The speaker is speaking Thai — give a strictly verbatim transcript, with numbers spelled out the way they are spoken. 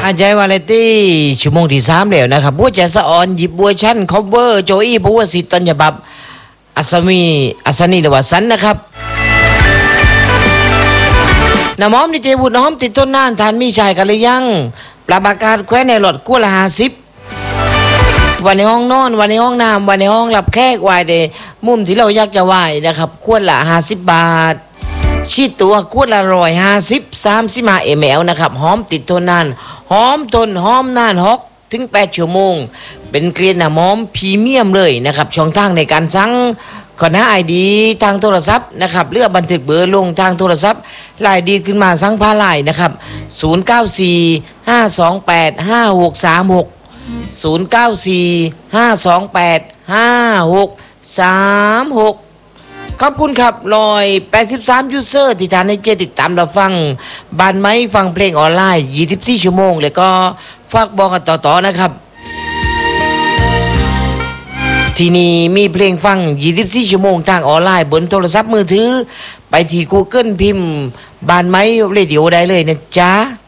อาจารย์วาเลตี้ชั่วโมงที่สามแล้วนะครับบัวใจสะอ่อนหยิบบัวชั้นคอเวอร์โจอี้บัวสิตัญญบับอัศมีอัศนีหรือว่าสันนะครับน้ำหอมดิเจบุตรน้อมติดต้นน่านทานมีชายกันหรือยังปลาบากาศแคว้นในหลอดกู้ละห้าสิบวันในห้องนอนวันในห้องน้ำวันในห้องหลับแขกวายเดมุมที่เราอยากจะไหวนะครับขวดละห้าสิบบาทชีดตัวขวดละร้อยห้าสิบสามสิบห้าเอมลนะครับหอมติดทนนานหอมทนหอมนานฮอกถึงแปดชั่วโมงเป็นเกลียนน้ำหอมพรีเมียมเลยนะครับช่องทางในการสั่งขอหน้าไอดีทางโทรศัพท์นะครับเลือกบันทึกเบอร์ลงทางโทรศัพท์ลายดีขึ้นมาสั่งผ่านไลน์นะครับศูนย์ เก้า สี่ ห้า สอง แปด ห้า หก สาม หกศูนย์ เก้า สี่ ห้า สอง แปด ห้า หก สาม หกขอบคุณครับรอยแปดสิบสามยูเซอร์ที่ทานให้เจติดตามเราฟังบานไม้ฟังเพลงออนไลน์ยี่สิบสี่ชั่วโมงแล้วก็ฝากบอกกันต่อๆนะครับที่นี่มีเพลงฟังยี่สิบสี่ชั่วโมงทางออนไลน์บนโทรศัพท์มือถือไปที่ Google พิมพ์บานไม้เรดิโอได้เลยนะจ๊ะ